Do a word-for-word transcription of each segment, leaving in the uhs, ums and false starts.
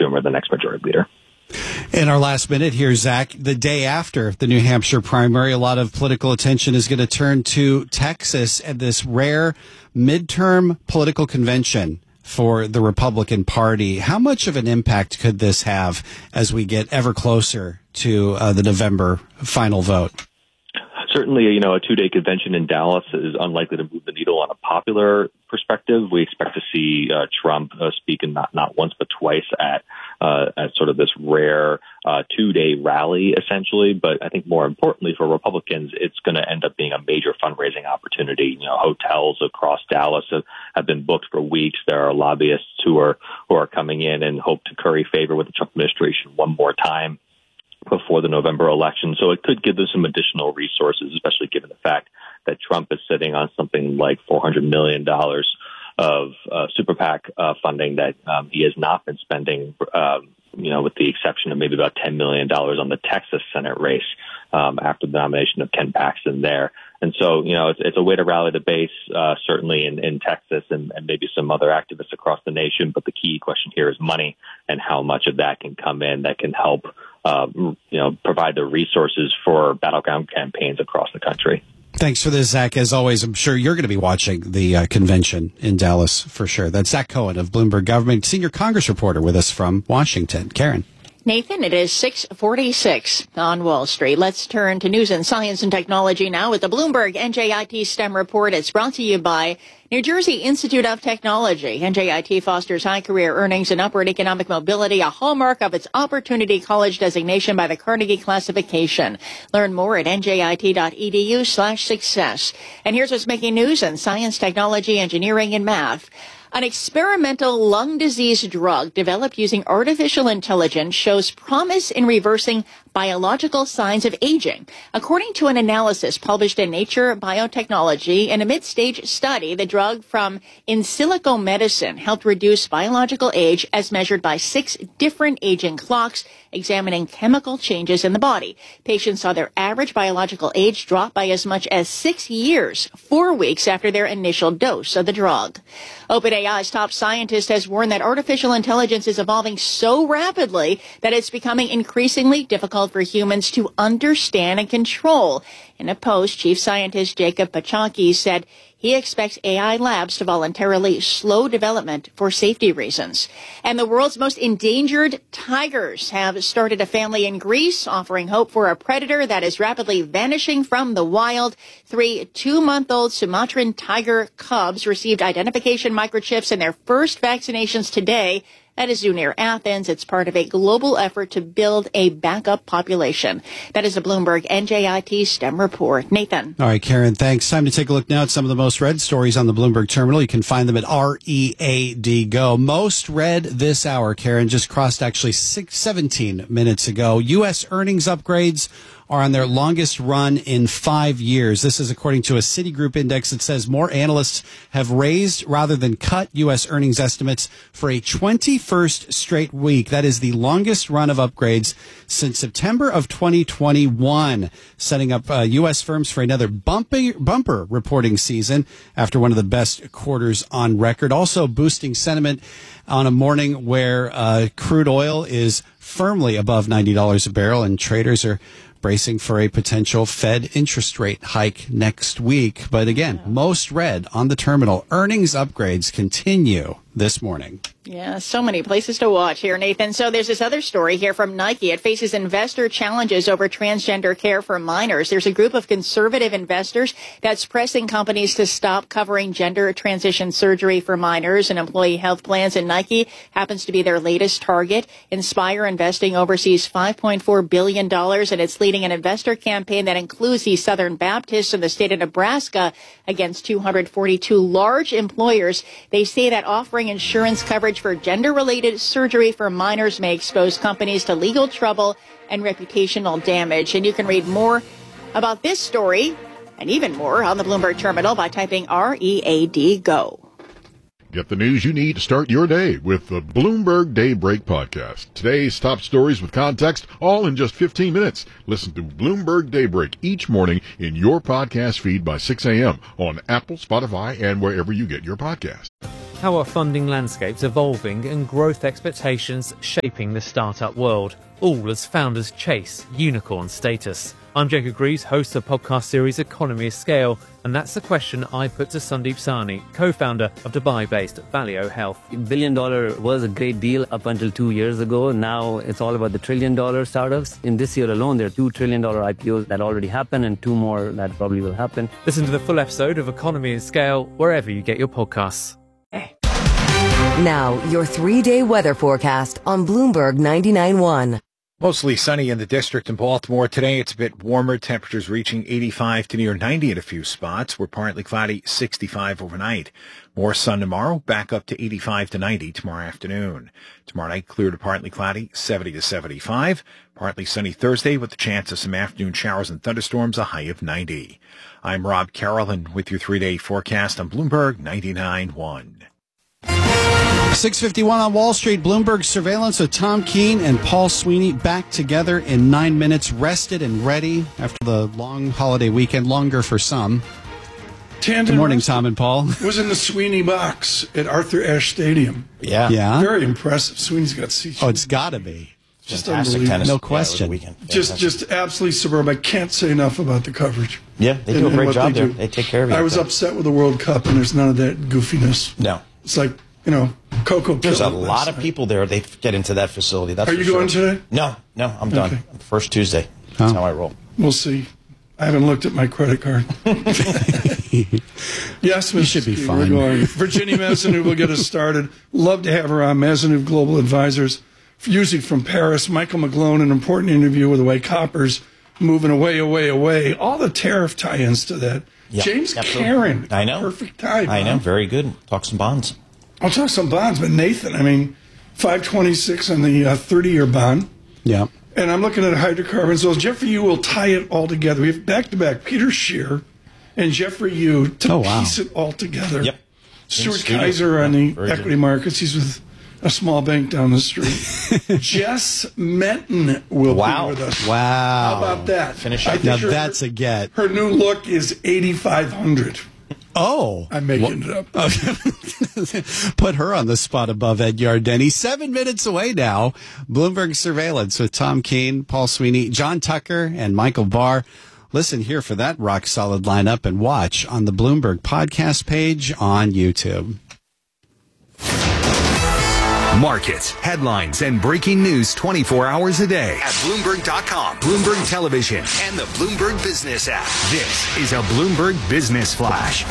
Schumer, the next majority leader. In our last minute here, Zach, the day after the New Hampshire primary, a lot of political attention is going to turn to Texas and this rare midterm political convention for the Republican Party. How much of an impact could this have as we get ever closer to uh, the November final vote? Certainly, you know, a two-day convention in Dallas is unlikely to move the needle on a popular perspective. We expect to see uh, Trump uh, speak in not, not once but twice at uh, at sort of this rare uh, two-day rally, essentially. But I think more importantly for Republicans, it's going to end up being a major fundraising opportunity. You know, hotels across Dallas have, have been booked for weeks. There are lobbyists who are who are coming in and hope to curry favor with the Trump administration one more time before the November election. So it could give them some additional resources, especially given the fact that Trump is sitting on something like four hundred million dollars of uh, super PAC uh, funding that um, he has not been spending, um, you know, with the exception of maybe about ten million dollars on the Texas Senate race um, after the nomination of Ken Paxton there. And so, you know, it's, it's a way to rally the base, uh, certainly in, in Texas and, and maybe some other activists across the nation. But the key question here is money and how much of that can come in that can help, uh, you know, provide the resources for battleground campaigns across the country. Thanks for this, Zach. As always, I'm sure you're going to be watching the uh, convention in Dallas for sure. That's Zach Cohen of Bloomberg Government, senior Congress reporter with us from Washington. Karen. Nathan, it is six forty-six on Wall Street. Let's turn to news and science and technology now with the Bloomberg N J I T STEM report. It's brought to you by New Jersey Institute of Technology. N J I T fosters high career earnings and upward economic mobility, a hallmark of its Opportunity College designation by the Carnegie Classification. Learn more at njit.edu slash success. And here's what's making news in science, technology, engineering, and math. An experimental lung disease drug developed using artificial intelligence shows promise in reversing biological signs of aging. According to an analysis published in Nature Biotechnology, in a mid-stage study, the drug from In Silico Medicine helped reduce biological age as measured by six different aging clocks, examining chemical changes in the body. Patients saw their average biological age drop by as much as six years, four weeks after their initial dose of the drug. OpenAI's top scientist has warned that artificial intelligence is evolving so rapidly that it's becoming increasingly difficult for humans to understand and control. In a post, Chief Scientist Jacob Pachaki said he expects A I labs to voluntarily slow development for safety reasons. And the world's most endangered tigers have started a family in Greece, offering hope for a predator that is rapidly vanishing from the wild. Three two-month-old Sumatran tiger cubs received identification microchips in their first vaccinations today at a zoo near Athens. It's part of a global effort to build a backup population. That is a Bloomberg N J I T STEM report. Nathan. All right, Karen, thanks. Time to take a look now at some of the most read stories on the Bloomberg terminal. You can find them at R E A D Go. Most read this hour, Karen, just crossed actually six, seventeen minutes ago. U S earnings upgrades are on their longest run in five years. This is according to a Citigroup index that says more analysts have raised rather than cut U S earnings estimates for a twenty-first straight week. That is the longest run of upgrades since September of twenty twenty-one, setting up uh, U S firms for another bumpy, bumper reporting season after one of the best quarters on record. Also boosting sentiment on a morning where uh, crude oil is firmly above ninety dollars a barrel and traders are bracing for a potential Fed interest rate hike next week. But again, most read on the terminal. Earnings upgrades continue this morning. Yeah, so many places to watch here, Nathan. So there's this other story here from Nike. It faces investor challenges over transgender care for minors. There's a group of conservative investors that's pressing companies to stop covering gender transition surgery for minors and employee health plans, and Nike happens to be their latest target. Inspire Investing oversees five point four billion dollars, and it's leading an investor campaign that includes the Southern Baptists in the state of Nebraska against two hundred forty-two large employers. They say that offering insurance coverage for gender-related surgery for minors may expose companies to legal trouble and reputational damage. And you can read more about this story and even more on the Bloomberg terminal by typing R E A D Go. Get the news you need to start your day with the Bloomberg Daybreak podcast. Today's top stories with context, all in just fifteen minutes. Listen to Bloomberg Daybreak each morning in your podcast feed by six a.m. on Apple, Spotify, and wherever you get your podcast. How are funding landscapes evolving and growth expectations shaping the startup world, all as founders chase unicorn status? I'm Jacob Greaves, host of the podcast series Economy of Scale, and that's the question I put to Sandeep Sahni, co-founder of Dubai-based Valeo Health. Billion dollar was a great deal up until two years ago. Now it's all about the trillion dollar startups. In this year alone, there are two trillion dollar I P Os that already happened and two more that probably will happen. Listen to the full episode of Economy of Scale wherever you get your podcasts. Now, your three-day weather forecast on Bloomberg ninety-nine point one. Mostly sunny in the district in Baltimore. Today it's a bit warmer, temperatures reaching eighty-five to near ninety in a few spots. We're partly cloudy, sixty-five overnight. More sun tomorrow, back up to eighty-five to ninety tomorrow afternoon. Tomorrow night, clear to partly cloudy, seventy to seventy-five. Partly sunny Thursday with the chance of some afternoon showers and thunderstorms, a high of ninety. I'm Rob Carroll with your three-day forecast on Bloomberg ninety-nine point one. six fifty-one on Wall Street. Bloomberg surveillance of Tom Keene and Paul Sweeney back together in nine minutes, rested and ready after the long holiday weekend, longer for some. Tandon Good morning, Rust Tom and Paul. Was in the Sweeney box at Arthur Ashe Stadium. Yeah. Yeah. Very impressive. Sweeney's got seats. Oh, it's got to be. Just Fantastic unbelievable. tennis. No Yeah, question. it was a weekend. Just, Fantastic. just absolutely superb. I can't say enough about the coverage. Yeah, they do and- a and great what job they there. do. They take care of you. I was upset with the World Cup, and there's none of that goofiness. No. It's like, you know, Coco. There's a killed it lot last of night. people there. They get into that facility. That's Are for you sure. going today? No, no, I'm done. Okay. First Tuesday. That's Oh. how I roll. We'll see. I haven't looked at my credit card. Yes, Mister should be Ski, fine. We're going. Virginia Mazanou will get us started. Love to have her on. Mazanou Global Advisors, usually from Paris. Michael McGlone, an important interview with the way copper's moving away, away, away. All the tariff tie-ins to that. Yeah, James absolutely. Karen. I know. Perfect time. I know. huh? Very good. Talk some bonds. I'll talk some bonds, but Nathan, I mean, five twenty-six on the uh, thirty-year bond. Yeah. And I'm looking at hydrocarbons. So Jeffrey Yu will tie it all together. We have back-to-back Peter Scheer and Jeffrey Yu to Oh, wow. piece it all together. Yep. Stuart studio. Kaiser on Yeah, the very equity good. markets. He's with a small bank down the street. Jess Menton will Wow. be with us. Wow. How about that? Finish I up. think Now her- that's a get. Her new look is eighty-five hundred. Oh. I'm making it up. Put her on the spot above Ed Yardeni. Seven minutes away now. Bloomberg surveillance with Tom Keene, Paul Sweeney, John Tucker, and Michael Barr. Listen here for that rock solid lineup and watch on the Bloomberg podcast page on YouTube. Markets, headlines, and breaking news twenty-four hours a day at Bloomberg dot com, Bloomberg Television, and the Bloomberg Business app. This is a Bloomberg Business Flash.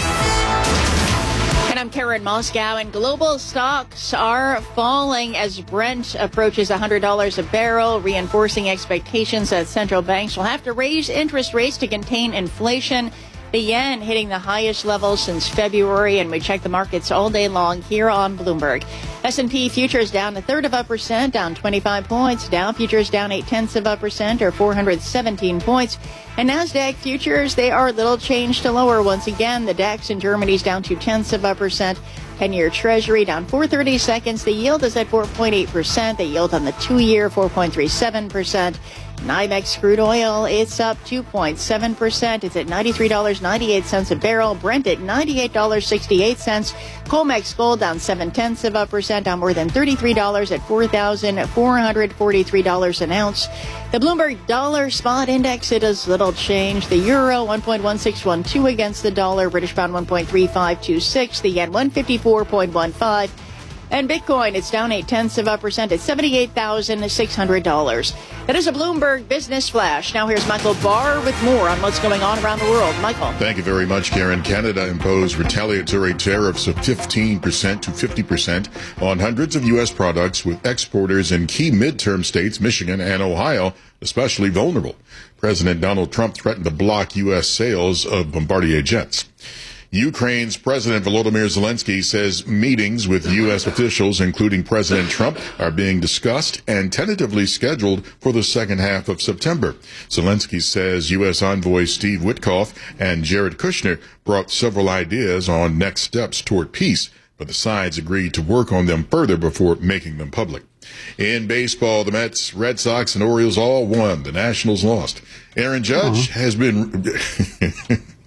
And I'm Karen Moscow, and global stocks are falling as Brent approaches one hundred dollars a barrel, reinforcing expectations that central banks will have to raise interest rates to contain inflation. The yen hitting the highest level since February, and we check the markets all day long here on Bloomberg. S and P futures down a third of a percent, down twenty-five points. Dow futures down eight tenths of a percent, or four hundred seventeen points. And NASDAQ futures, they are little change to lower once again. The DAX in Germany's down two tenths of a percent. ten-year Treasury down four thirty seconds. The yield is at four point eight percent. The yield on the two-year, four point three seven percent. NYMEX crude oil, it's up two point seven percent. It's at ninety-three dollars and ninety-eight cents a barrel. Brent at ninety-eight dollars and sixty-eight cents. COMEX gold down seven tenths of a percent, down more than thirty-three dollars at four thousand four hundred forty-three dollars an ounce. The Bloomberg Dollar Spot Index, it is little change. The euro, one point one six one two against the dollar. British pound, one point three five two six. The yen, one fifty-four point one five. And Bitcoin, it's down eight tenths of a percent at seventy-eight thousand six hundred dollars. That is a Bloomberg Business Flash. Now here's Michael Barr with more on what's going on around the world. Michael. Thank you very much, Karen. Canada imposed retaliatory tariffs of fifteen percent to fifty percent on hundreds of U S products, with exporters in key midterm states, Michigan and Ohio, especially vulnerable. President Donald Trump threatened to block U S sales of Bombardier jets. Ukraine's President Volodymyr Zelensky says meetings with U S officials, including President Trump, are being discussed and tentatively scheduled for the second half of September. Zelensky says U S envoy Steve Witkoff and Jared Kushner brought several ideas on next steps toward peace, but the sides agreed to work on them further before making them public. In baseball, the Mets, Red Sox, and Orioles all won. The Nationals lost. Aaron Judge has been...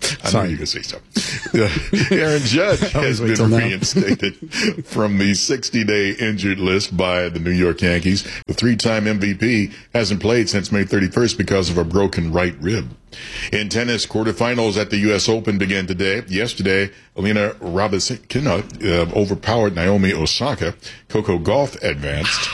I Sorry. knew you could say so. Aaron Judge has wait been till now. reinstated from the sixty-day injured list by the New York Yankees. The three-time M V P hasn't played since May thirty-first because of a broken right rib. In tennis, quarterfinals at the U S Open began today. Yesterday, Alina Rabasina uh, overpowered Naomi Osaka. Coco Gauff advanced.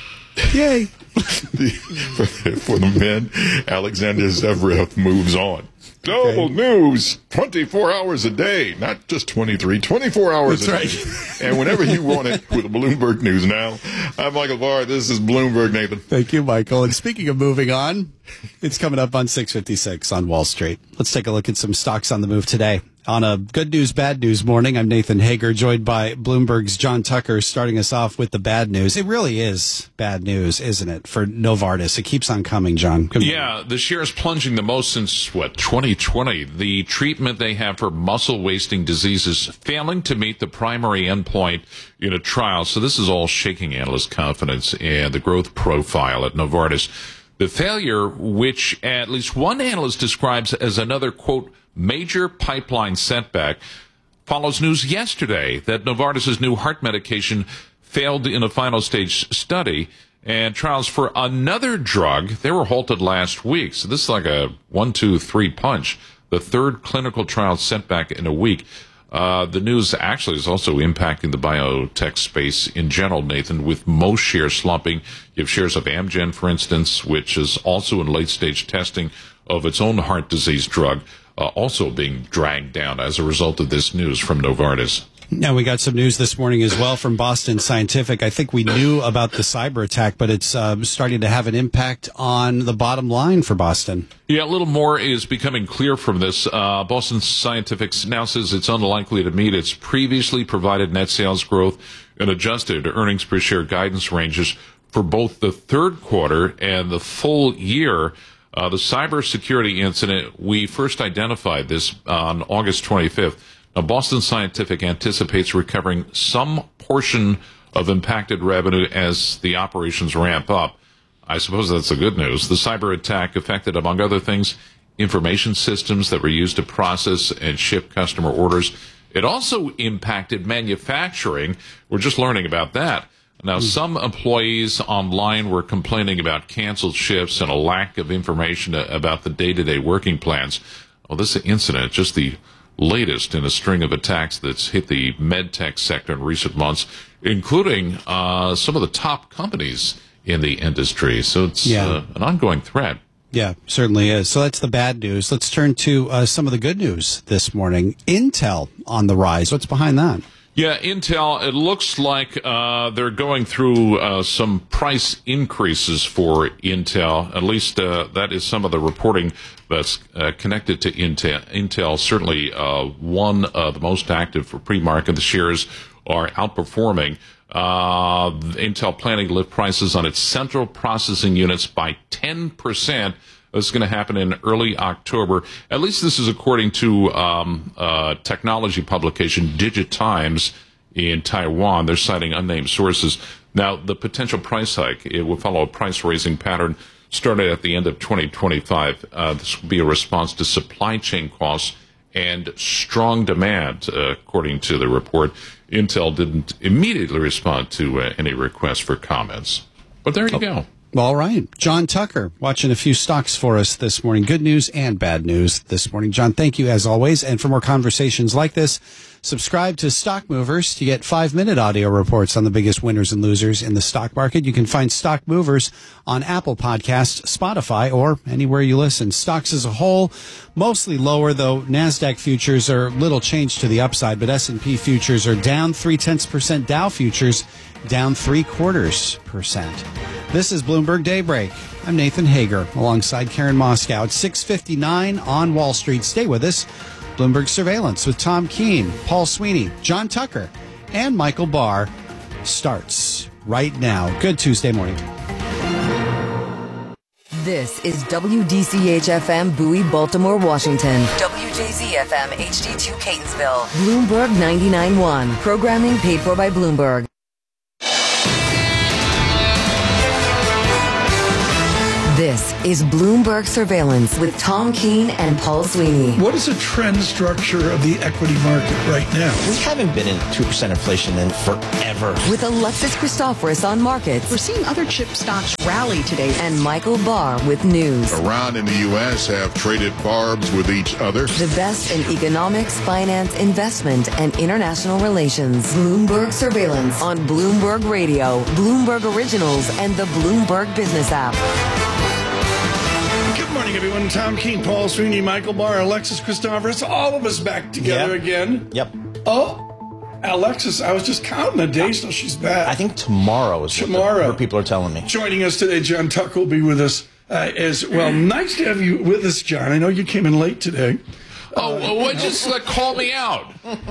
Yay. the, for, for the men, Alexander Zverev moves on. Global okay. news, twenty-four hours a day, not just twenty-three, twenty-four hours That's a right. day. And whenever you want it with Bloomberg News Now, I'm Michael Barr. This is Bloomberg, Nathan. Thank you, Michael. And speaking of moving on, it's coming up on six fifty-six on Wall Street. Let's take a look at some stocks on the move today. On a good news, bad news morning, I'm Nathan Hager, joined by Bloomberg's John Tucker, starting us off with the bad news. It really is bad news, isn't it, for Novartis? It keeps on coming, John. Good yeah, the share is plunging the most since, what, twenty twenty. The treatment they have for muscle-wasting diseases failing to meet the primary endpoint in a trial. So this is all shaking analyst confidence and the growth profile at Novartis. The failure, which at least one analyst describes as another, quote, major pipeline setback, follows news yesterday that Novartis's new heart medication failed in a final stage study, and trials for another drug, they were halted last week. So this is like a one, two, three punch. The third clinical trial setback in a week. Uh, the news actually is also impacting the biotech space in general, Nathan, with most shares slumping. You have shares of Amgen, for instance, which is also in late-stage testing of its own heart disease drug, uh, also being dragged down as a result of this news from Novartis. Now, we got some news this morning as well from Boston Scientific. I think we knew about the cyber attack, but it's uh, starting to have an impact on the bottom line for Boston. Yeah, a little more is becoming clear from this. Uh, Boston Scientific now says it's unlikely to meet its previously provided net sales growth and adjusted earnings per share guidance ranges for both the third quarter and the full year. Uh, the cybersecurity incident, we first identified this on August twenty-fifth. Now, Boston Scientific anticipates recovering some portion of impacted revenue as the operations ramp up. I suppose that's the good news. The cyber attack affected, among other things, information systems that were used to process and ship customer orders. It also impacted manufacturing. We're just learning about that. Now, some employees online were complaining about canceled shifts and a lack of information about the day-to-day working plans. Well, this incident, just the latest in a string of attacks that's hit the medtech sector in recent months, including uh, some of the top companies in the industry. So it's yeah. uh, an ongoing threat. Yeah, certainly is. So that's the bad news. Let's turn to uh, some of the good news this morning. Intel on the rise. What's behind that? Yeah, Intel, it looks like uh, they're going through uh, some price increases for Intel. At least uh, that is some of the reporting that's uh, connected to Intel. Intel, certainly uh, one of the most active for pre-market. The shares are outperforming. Uh, Intel planning to lift prices on its central processing units by ten percent. This is going to happen in early October. At least this is according to um, uh, technology publication DigiTimes in Taiwan. They're citing unnamed sources. Now, the potential price hike, it will follow a price-raising pattern started at the end of twenty twenty-five. Uh, this will be a response to supply chain costs and strong demand, uh, according to the report. Intel didn't immediately respond to uh, any requests for comments. But there you oh. go. All right. John Tucker watching a few stocks for us this morning. Good news and bad news this morning. John, thank you as always. And for more conversations like this, subscribe to Stock Movers to get five-minute audio reports on the biggest winners and losers in the stock market. You can find Stock Movers on Apple Podcasts, Spotify, or anywhere you listen. Stocks as a whole, mostly lower, though NASDAQ futures are little change to the upside, but S and P futures are down three-tenths percent. Dow futures down three-quarters percent. This is Bloomberg Daybreak. I'm Nathan Hager alongside Karen Moscow at six fifty-nine on Wall Street. Stay with us. Bloomberg Surveillance with Tom Keene, Paul Sweeney, John Tucker, and Michael Barr starts right now. Good Tuesday morning. This is W D C H F M Bowie, Baltimore, Washington. W J Z F M H D two Catonsville. Bloomberg ninety-nine point one. Programming paid for by Bloomberg. This is Bloomberg Surveillance with Tom Keene and Paul Sweeney. What is the trend structure of the equity market right now? We haven't been in two percent inflation in forever. With Alexis Christoforous on markets. We're seeing other chip stocks rally today. And Michael Barr with news. Iran and the U S have traded barbs with each other. The best in economics, finance, investment, and international relations. Bloomberg Surveillance on Bloomberg Radio, Bloomberg Originals, and the Bloomberg Business app. Good morning, everyone. Tom Keene, Paul Sweeney, Michael Barr, Alexis Christoforous, all of us back together Yep. again. Yep. Oh, Alexis, I was just counting the days till she's back. I think tomorrow is what, Tomorrow. the, what people are telling me. Joining us today, John Tucker will be with us uh, as well. Nice to have you with us, John. I know you came in late today. Oh, uh, what? Just uh, call me out.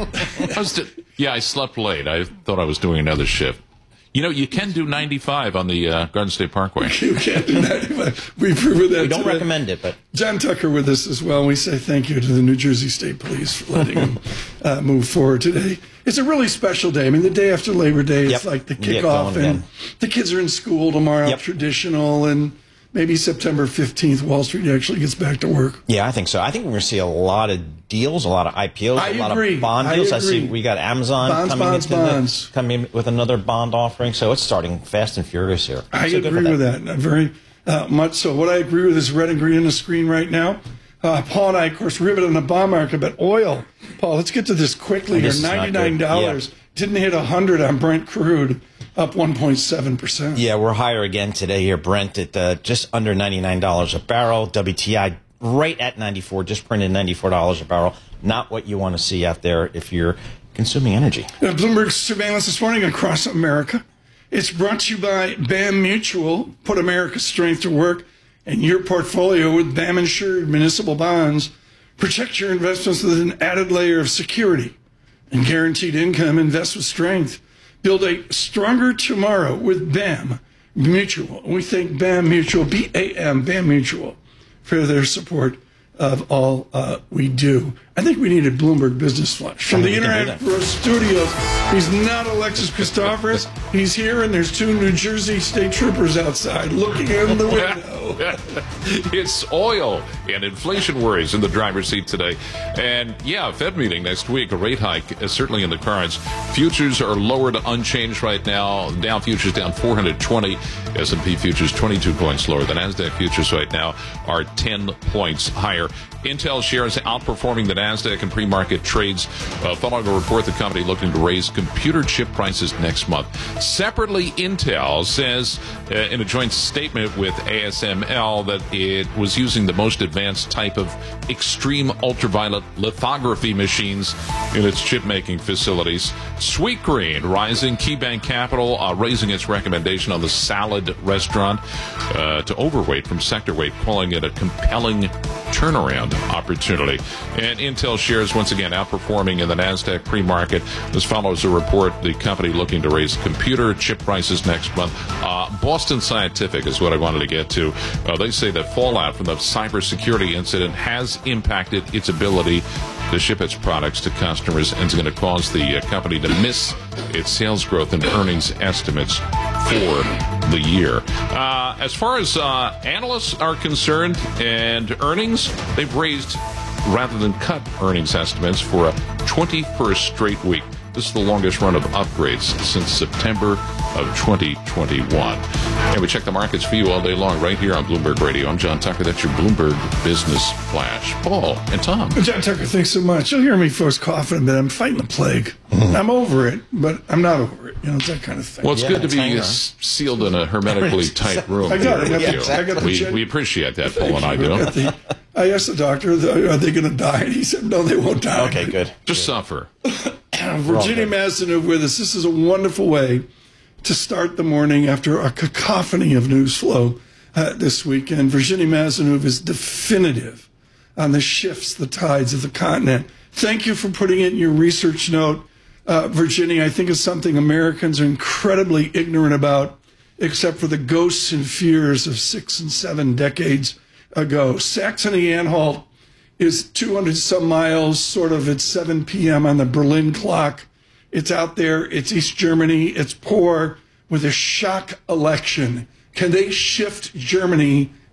I was di- yeah, I slept late. I thought I was doing another shift. You know, you can do ninety-five on the uh, Garden State Parkway. You can do ninety-five. We've proven that We don't today. recommend it, but John Tucker with us as well. We say thank you to the New Jersey State Police for letting him uh, move forward today. It's a really special day. I mean, the day after Labor Day, it's Yep. like the Get kickoff, going and again. the kids are in school tomorrow, Yep. traditional, and maybe September fifteenth, Wall Street actually gets back to work. yeah, I think so. I think we're going to see a lot of deals, a lot of I P Os, I a lot agree. of bond I deals. I, agree. see we got Amazon Bonds, coming bonds, into bonds. The, coming with another bond offering, so it's starting fast and furious here. I So good for agree with that, very uh, much so. What I agree with is red and green on the screen right now. Uh, Paul and I, of course, rivet on the bond market, but oil. Paul, let's get to this quickly here. This is not good. ninety-nine dollars. Yeah. Didn't hit one hundred on Brent crude, up one point seven percent. Yeah, we're higher again today here. Brent at uh, just under ninety-nine dollars a barrel. W T I right at ninety-four, just printed ninety-four dollars a barrel. Not what you want to see out there if you're consuming energy. Uh, Bloomberg surveillance this morning across America. It's brought to you by BAM Mutual. Put America's strength to work in your portfolio with BAM insured municipal bonds. Protect your investments with an added layer of security and guaranteed income. Invest with strength. Build a stronger tomorrow with BAM Mutual. We thank BAM Mutual, B A M, BAM Mutual, for their support of all uh, we do. I think we needed Bloomberg Business Flash. From the Internet Pro Studios, he's not Alexis Christoforous. He's here, and there's two New Jersey state troopers outside looking in the window. It's oil and inflation worries in the driver's seat today. And yeah, Fed meeting next week, a rate hike is certainly in the cards. Futures are lower to unchanged right now. Dow futures down four hundred twenty. S and P futures twenty-two points lower. The NASDAQ futures right now are ten points higher. Intel shares outperforming the NASDAQ in pre-market trades uh, following a report the company looking to raise computer chip prices next month. Separately, Intel says uh, in a joint statement with A S M L that it was using the most advanced type of extreme ultraviolet lithography machines in its chip-making facilities. Sweetgreen rising. KeyBank Capital uh, raising its recommendation on the salad restaurant uh, to overweight from sector weight, calling it a compelling turnaround opportunity. And Intel shares once again outperforming in the NASDAQ pre-market. This follows a report the company looking to raise computer chip prices next month. Uh, Boston Scientific is what I wanted to get to. Uh, they say that fallout from the cybersecurity incident has impacted its ability to ship its products to customers and is going to cause the uh, company to miss its sales growth and earnings estimates for the year. Uh, as far as uh, analysts are concerned and earnings, they've raised rather than cut earnings estimates for a twenty-first straight week. This is the longest run of upgrades since September of twenty twenty-one. And we check the markets for you all day long right here on Bloomberg Radio. I'm John Tucker. That's your Bloomberg Business Flash. Paul and Tom. John Tucker, thanks so much. You'll hear me folks coughing a bit. I'm fighting the plague. I'm over it, but I'm not over it. You know, it's that kind of thing. Well, it's Yeah, good to it's be hanging uh, on. sealed in a hermetically tight room. I got it. I got here the- with you. I got the we, gen- we appreciate that, Paul and I I do. got the- I asked the doctor, are they going to die? And he said, no, they won't die. Okay, good. Just suffer. Virginia Mazenouv with us. This is a wonderful way to start the morning after a cacophony of news flow uh, this weekend. Virginia Mazenouv is definitive on the shifts, the tides of the continent. Thank you for putting it in your research note. Uh, Virginia, I think is something Americans are incredibly ignorant about, except for the ghosts and fears of six and seven decades ago. Saxony-Anhalt is two hundred some miles, sort of at seven p.m. on the Berlin clock. It's out there. It's East Germany. It's poor with a shock election. Can they shift Germany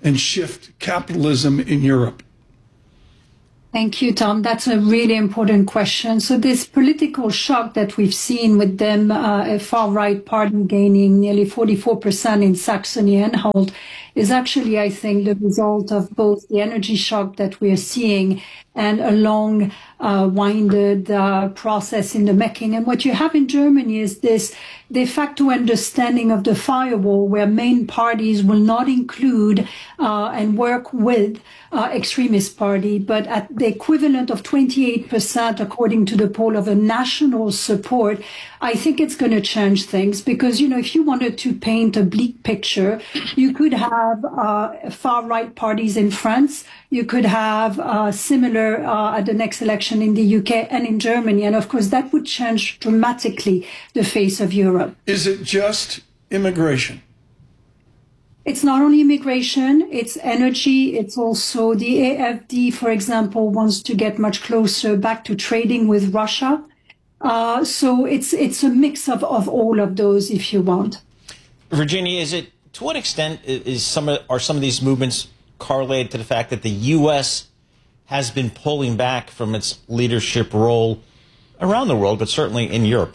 and shift capitalism in Europe? Thank you, Tom. That's a really important question. So this political shock that we've seen with them, uh, a far-right party gaining nearly forty-four percent in Saxony-Anhalt, is actually, I think, the result of both the energy shock that we are seeing and a long, uh, winded uh, process in the making. And what you have in Germany is this de facto understanding of the firewall, where main parties will not include uh, and work with uh, extremist party, but at the equivalent of twenty-eight percent, according to the poll, of a national support. I think it's going to change things because, you know, if you wanted to paint a bleak picture, you could have uh, far-right parties in France. You could have uh, similar uh, at the next election in the U K and in Germany. And of course, that would change dramatically the face of Europe. Is it just immigration? It's not only immigration, it's energy. It's also the A F D, for example, wants to get much closer back to trading with Russia. Uh, so it's it's a mix of, of all of those, if you want. Virginia, is it, to what extent is some of, are some of these movements correlated to the fact that the U S has been pulling back from its leadership role around the world, but certainly in Europe?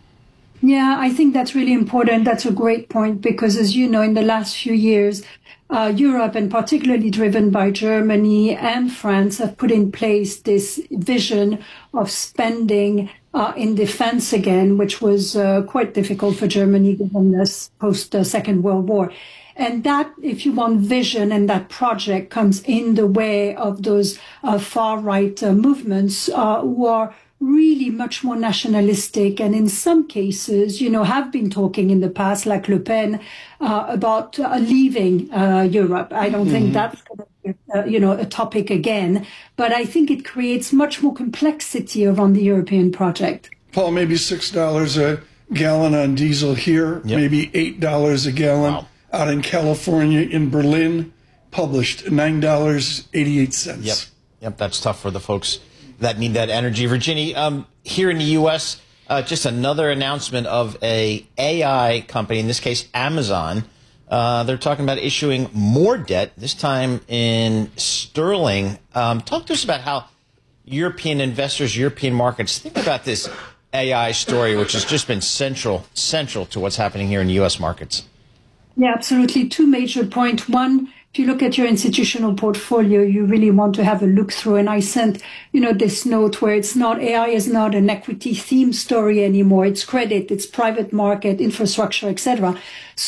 Yeah, I think that's really important. That's a great point because, as you know, in the last few years, uh, Europe, and particularly driven by Germany and France, have put in place this vision of spending uh, in defense again, which was uh, quite difficult for Germany given this post-Second World War. And that, if you want, vision and that project comes in the way of those uh, far-right uh, movements uh, who are really much more nationalistic and in some cases, you know, have been talking in the past, like Le Pen, uh, about uh, leaving uh, Europe. I don't mm-hmm. think that's going to be, uh, you know, a topic again, but I think it creates much more complexity around the European project. Paul, maybe six dollars a gallon on diesel here, yep. maybe eight dollars a gallon wow. out in California, in Berlin, published nine dollars and eighty-eight cents. Yep, yep, that's tough for the folks that need that energy. Virginia, um, here in the U S, uh, just another announcement of a AI company, in this case, Amazon. Uh, they're talking about issuing more debt, this time in sterling. Um, talk to us about how European investors, European markets think about this A I story, which has just been central, central to what's happening here in U S markets. Yeah, absolutely. Two major points. One, if you look at your institutional portfolio, you really want to have a look through. And I sent, you know, this note where it's not, A I is not an equity theme story anymore. It's credit, it's private market, infrastructure, et cetera.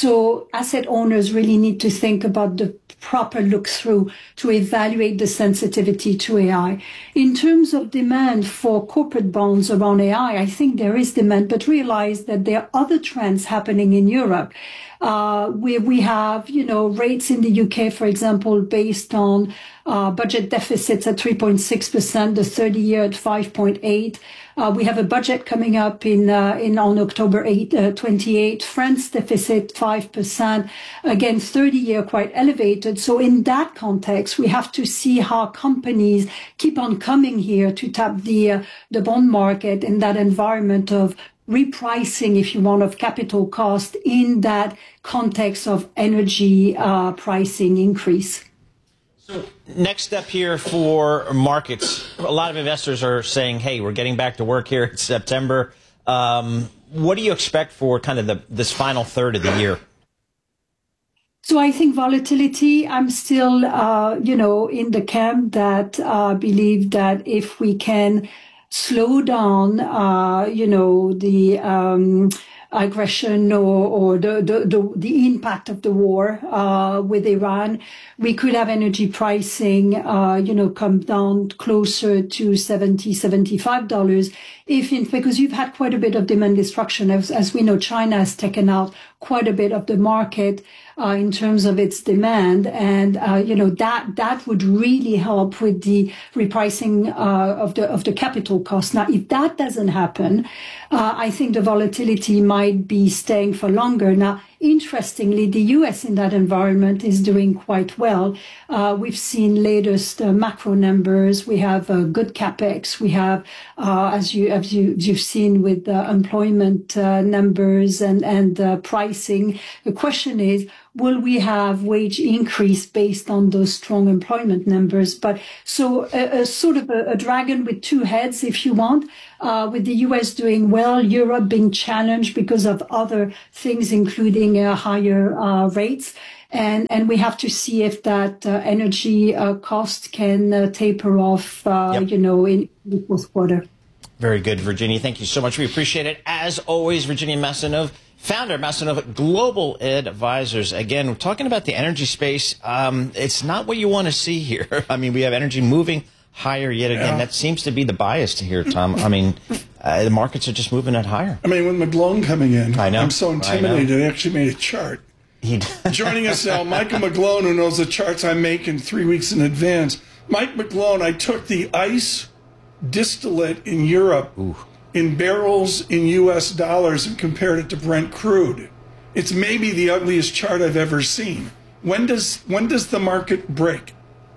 So asset owners really need to think about the proper look through to evaluate the sensitivity to A I. In terms of demand for corporate bonds around A I, I think there is demand, but realize that there are other trends happening in Europe. Uh, where we have, you know, rates in the U K, for example, based on uh, budget deficits at three point six percent, the thirty year at five point eight. Uh, we have a budget coming up in, uh, in on October eighth, uh, twenty-eight. France deficit five percent. Again, thirty year quite elevated. So in that context, we have to see how companies keep on coming here to tap the, uh, the bond market in that environment of repricing, if you want, of capital cost in that context of energy uh, pricing increase. So next step here for markets, a lot of investors are saying, hey, we're getting back to work here in September. Um, what do you expect for kind of the, this final third of the year? So I think volatility, I'm still, uh, you know, in the camp that uh, believe that if we can slow down, uh, you know, the um, aggression or, or the, the, the, the impact of the war uh, with Iran, we could have energy pricing, uh, you know, come down closer to seventy, seventy-five dollars. If in, because you've had quite a bit of demand destruction. As, as we know, China has taken out quite a bit of the market uh, in terms of its demand. And, uh, you know, that, that would really help with the repricing uh, of the, of the capital cost. Now, if that doesn't happen, uh, I think the volatility might be staying for longer. Now, interestingly, the U S in that environment is doing quite well. Uh, we've seen latest uh, macro numbers. We have uh, good capex. We have, uh, as you as you you've seen with uh, employment uh, numbers and and uh, pricing. The question is, will we have wage increase based on those strong employment numbers? But so a, a sort of a, a dragon with two heads, if you want, uh, with the U S doing well, Europe being challenged because of other things, including uh, higher uh, rates. And, and we have to see if that uh, energy uh, cost can uh, taper off, uh, yep. you know, in the fourth quarter. Very good, Virginia. Thank you so much. We appreciate it. As always, Virginia Massenov, founder of Massenov Global Advisors. Again, we're talking about the energy space. Um, it's not what you want to see here. I mean, we have energy moving higher yet again. Yeah. That seems to be the bias here, Tom. I mean, uh, the markets are just moving it higher. I mean, with McGlone coming in, I know. I'm so intimidated. I, I actually made a chart. He Joining us now, Michael McGlone, who knows the charts I make in three weeks in advance. Mike McGlone, I took the ICE distillate in Europe Ooh. in barrels in U S dollars and compared it to Brent crude. It's maybe the ugliest chart I've ever seen. When does when does the market break?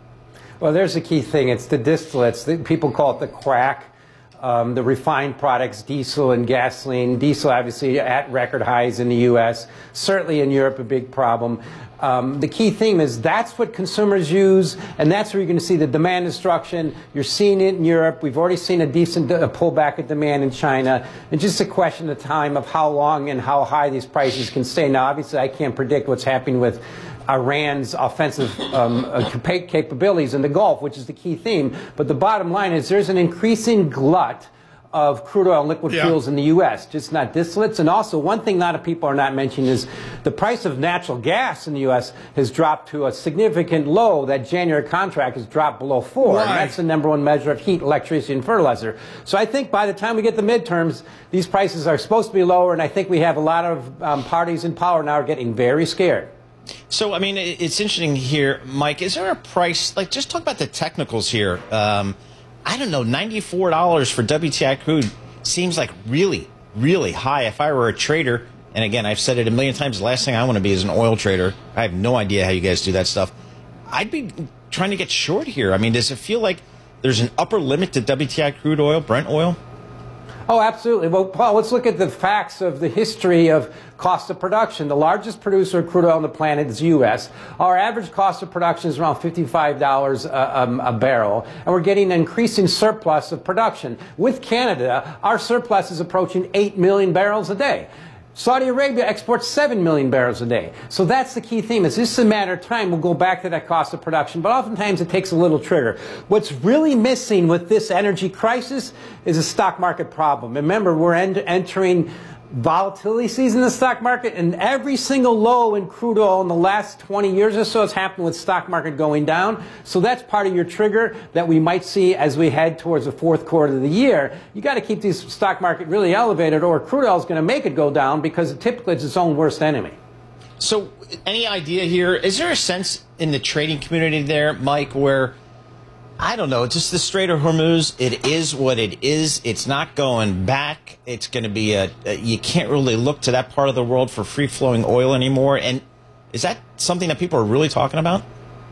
Well, there's a key thing. It's the distillates. People call it the crack. Um, the refined products, diesel and gasoline. Diesel, obviously, at record highs in the U S. Certainly in Europe, a big problem. Um, the key theme is that's what consumers use, and that's where you're going to see the demand destruction. You're seeing it in Europe. We've already seen a decent uh, pullback of demand in China. It's just a question of time of how long and how high these prices can stay. Now, obviously, I can't predict what's happening with Iran's offensive um, capabilities in the Gulf, which is the key theme. But the bottom line is there's an increasing glut of crude oil and liquid yeah. fuels in the U S, just not distillates. And also, one thing a lot of people are not mentioning is the price of natural gas in the U S has dropped to a significant low. That January contract has dropped below four. Why? And that's the number one measure of heat, electricity, and fertilizer. So I think by the time we get the midterms, these prices are supposed to be lower. And I think we have a lot of um, parties in power now are getting very scared. So, I mean, it's interesting here, Mike. Is there a price, like, just talk about the technicals here. Um, I don't know, ninety-four dollars for W T I crude seems like really, really high. If I were a trader, and again, I've said it a million times, the last thing I want to be is an oil trader. I have no idea how you guys do that stuff. I'd be trying to get short here. I mean, does it feel like there's an upper limit to W T I crude oil, Brent oil? Oh, absolutely. Well, Paul, let's look at the facts of the history of cost of production. The largest producer of crude oil on the planet is the U S. Our average cost of production is around fifty-five dollars a, um, a barrel, and we're getting an increasing surplus of production. With Canada, our surplus is approaching eight million barrels a day. Saudi Arabia exports seven million barrels a day. So that's the key theme. It's just a matter of time. We'll go back to that cost of production, but oftentimes it takes a little trigger. What's really missing with this energy crisis is a stock market problem. Remember, we're en entering volatility season in the stock market, and every single low in crude oil in the last twenty years or so has happened with stock market going down. So that's part of your trigger that we might see as we head towards the fourth quarter of the year. You got to keep these stock market really elevated, or crude oil is going to make it go down because typically it's its own worst enemy. So any idea here, is there a sense in the trading community there, Mike, where, I don't know, just the Strait of Hormuz, it is what it is. It's not going back. It's going to be a, a, you can't really look to that part of the world for free-flowing oil anymore. And is that something that people are really talking about?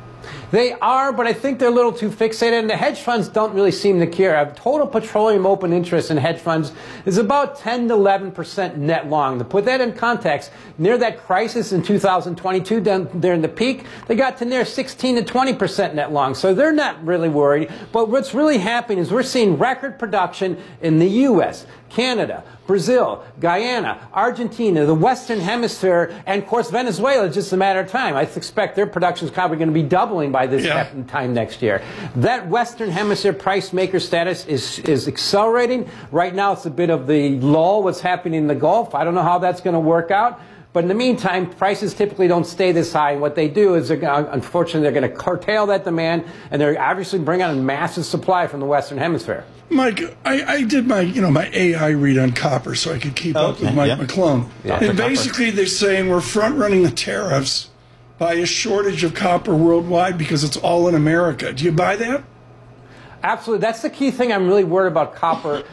They are, but I think they're a little too fixated, and the hedge funds don't really seem to care. Total petroleum open interest in hedge funds is about ten to eleven percent net long. To put that in context, near that crisis in two thousand twenty-two, during the peak, they got to near sixteen to twenty percent net long. So they're not really worried. But what's really happening is we're seeing record production in the U S, Canada, Brazil, Guyana, Argentina, the Western Hemisphere, and, of course, Venezuela. It's just a matter of time. I expect their production is probably going to be doubling by this yeah. time next year. That Western Hemisphere price maker status is, is accelerating. Right now, it's a bit of the lull, what's happening in the Gulf. I don't know how that's going to work out. But in the meantime, prices typically don't stay this high. What they do is, they're gonna, unfortunately, they're going to curtail that demand, and they're obviously bringing on a massive supply from the Western Hemisphere. Mike, I, I did my, you know, my A I read on copper so I could keep okay. up with Mike yeah. McClone. Yeah. And basically they're saying we're front-running the tariffs by a shortage of copper worldwide because it's all in America. Do you buy that? Absolutely. That's the key thing I'm really worried about copper.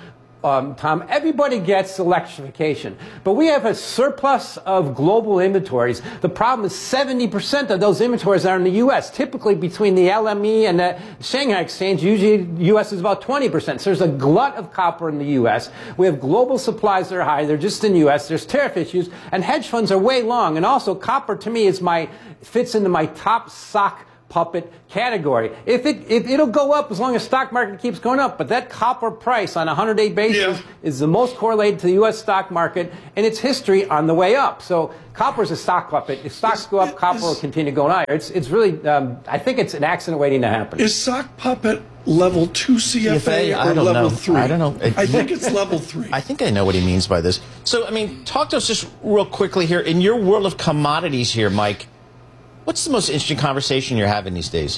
um, Tom, everybody gets electrification. But we have a surplus of global inventories. The problem is seventy percent of those inventories are in the U S. Typically between the L M E and the Shanghai Exchange, usually the U S is about twenty percent. So there's a glut of copper in the U S. We have global supplies that are high. They're just in the U S. There's tariff issues. And hedge funds are way long. And also copper, to me, is my fits into my top sock puppet category. If it, if it'll go up as long as stock market keeps going up, but that copper price on a hundred-day basis yeah. is the most correlated to the U S stock market in its history on the way up. So copper is a stock puppet. If stocks is, go up, copper is, will continue going higher. It's it's really, um, I think it's an accident waiting to happen. Is sock puppet level two C F A or level know. three? I don't know. I think it's level three. I think I know what he means by this. So, I mean, talk to us just real quickly here. In your world of commodities here, Mike, what's the most interesting conversation you're having these days?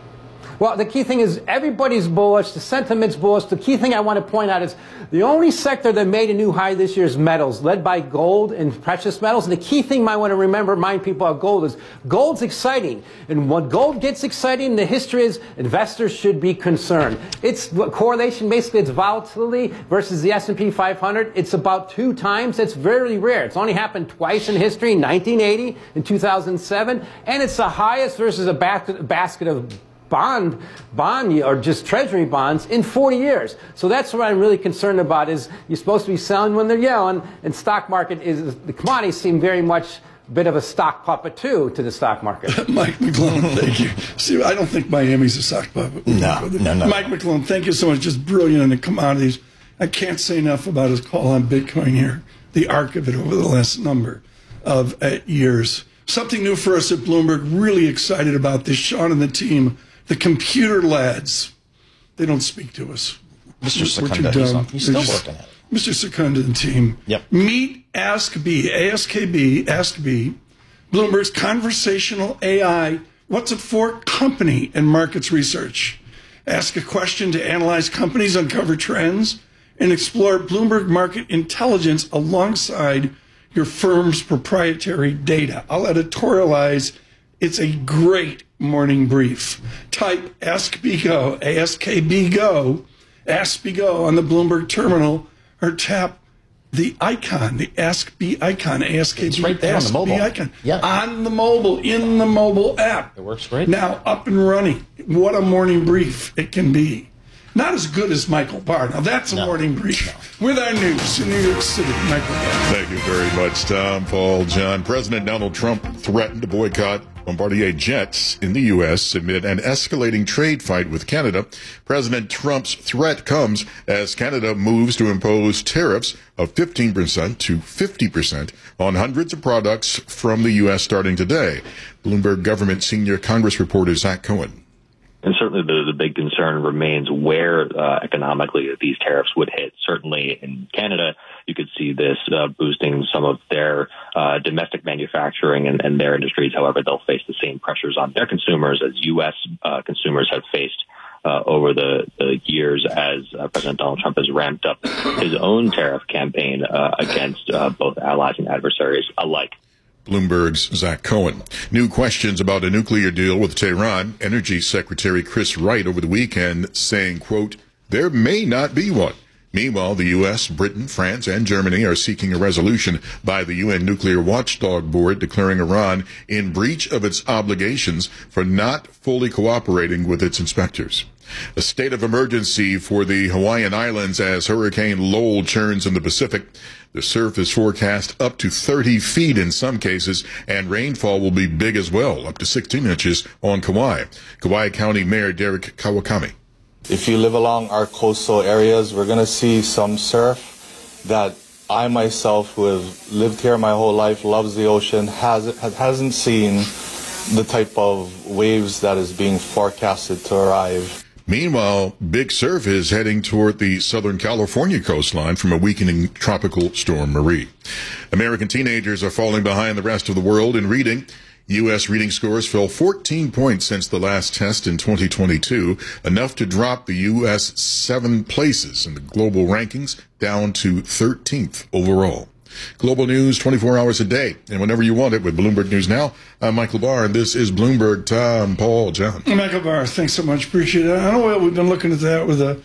Well, the key thing is everybody's bullish. The sentiment's bullish. The key thing I want to point out is the only sector that made a new high this year is metals, led by gold and precious metals. And the key thing I want to remember, remind people about gold is gold's exciting. And when gold gets exciting, the history is investors should be concerned. It's correlation, basically, it's volatility versus the S and P five hundred. It's about two times. It's very rare. It's only happened twice in history, nineteen eighty and two thousand seven. And it's the highest versus a basket of bond, bond or just treasury bonds in forty years. So that's what I'm really concerned about is you're supposed to be selling when they're yelling, and stock market is, the commodities seem very much a bit of a stock puppet too to the stock market. Mike McClone, thank you. See, I don't think Miami's a stock puppet. No, no, no. Mike McClone, thank you so much. Just brilliant in the commodities. I can't say enough about his call on Bitcoin here, the arc of it over the last number of uh, years. Something new for us at Bloomberg, really excited about this. Sean and the team, the computer lads, they don't speak to us. Mister Secunda, he's, on, he's still just, working at it. Mister Secunda and team. Yep. Meet Ask B, A S K B, Ask B, Bloomberg's conversational A I, what's it for? Company and markets research. Ask a question to analyze companies, uncover trends, and explore Bloomberg market intelligence alongside your firm's proprietary data. I'll editorialize. It's a great morning brief. Type Ask B Go, A S K B Go, Ask B Go on the Bloomberg terminal, or tap the icon, the Ask B icon, A S K B. It's right there Ask on the mobile. B icon. Yeah. On the mobile, in the mobile app. It works great. Now up and running. What a morning brief it can be. Not as good as Michael Barr. Now that's a no. morning brief. No. With our news in New York City, Michael Barr. Thank you very much, Tom, Paul, John. President Donald Trump threatened to boycott Bombardier jets in the U S amid an escalating trade fight with Canada. President Trump's threat comes as Canada moves to impose tariffs of fifteen percent to fifty percent on hundreds of products from the U S starting today. Bloomberg government senior Congress reporter Zach Cohen. And certainly the, the big concern remains where uh, economically these tariffs would hit. Certainly in Canada, you could see this uh, boosting some of their uh, domestic manufacturing and, and their industries. However, they'll face the same pressures on their consumers as U S uh, consumers have faced uh, over the, the years as uh, President Donald Trump has ramped up his own tariff campaign uh, against uh, both allies and adversaries alike. Bloomberg's Zach Cohen. New questions about a nuclear deal with Tehran. Energy Secretary Chris Wright over the weekend saying, quote, there may not be one. Meanwhile, the U S, Britain, France, and Germany are seeking a resolution by the U N Nuclear Watchdog Board declaring Iran in breach of its obligations for not fully cooperating with its inspectors. A state of emergency for the Hawaiian Islands as Hurricane Lowell churns in the Pacific. The surf is forecast up to thirty feet in some cases, and rainfall will be big as well, up to sixteen inches on Kauai. Kauai County Mayor Derek Kawakami. If you live along our coastal areas, we're going to see some surf that I myself, who have lived here my whole life, loves the ocean, has, hasn't seen the type of waves that is being forecasted to arrive. Meanwhile, big surf is heading toward the Southern California coastline from a weakening tropical storm Marie. American teenagers are falling behind the rest of the world in reading. U S reading scores fell fourteen points since the last test in twenty twenty-two, enough to drop the U S seven places in the global rankings down to thirteenth overall. Global news twenty-four hours a day, and whenever you want it with Bloomberg News Now. I'm Michael Barr, and this is Bloomberg. Tom, Paul, John. Michael Barr, thanks so much. Appreciate it. I know we've been looking at that with a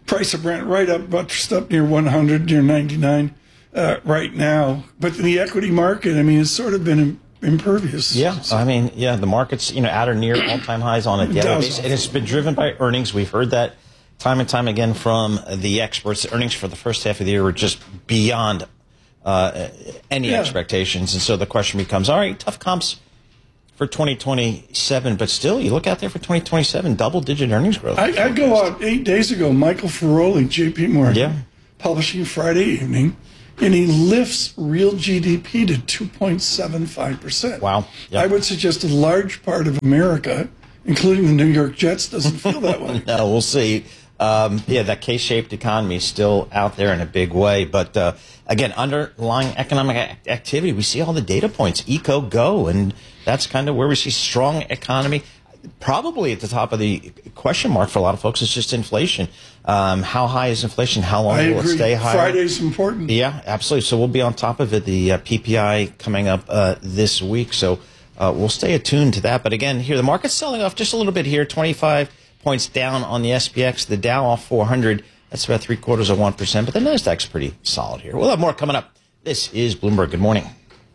price of Brent right up, buttressed up near one hundred, near ninety-nine uh, right now. But the equity market, I mean, it's sort of been im- impervious. Yeah, I mean, yeah, the market's, you know, at or near all-time highs on a daily basis. And it's been driven by earnings. We've heard that time and time again from the experts. The earnings for the first half of the year were just beyond uh, any yeah. expectations. And so the question becomes, all right, tough comps for twenty twenty-seven, but still, you look out there for twenty twenty-seven, double-digit earnings growth. I, I go out eight days ago, Michael Ferroli, J P Morgan, yeah. publishing Friday evening, and he lifts real G D P to two point seven five percent. Wow. Yep. I would suggest a large part of America, including the New York Jets, doesn't feel that way. No, we'll see. Um, yeah, that K-shaped economy is still out there in a big way. But, uh, again, underlying economic a- activity, we see all the data points, eco, go, and that's kind of where we see strong economy. Probably at the top of the question mark for a lot of folks is just inflation. Um, how high is inflation? How long I will agree. it stay high? Friday's important. Yeah, absolutely. So we'll be on top of it. The uh, P P I coming up uh, this week. So uh, we'll stay attuned to that. But again, here, the market's selling off just a little bit here, twenty-five points down on the S P X. The Dow off four hundred. That's about three quarters of one percent. But the Nasdaq's pretty solid here. We'll have more coming up. This is Bloomberg. Good morning.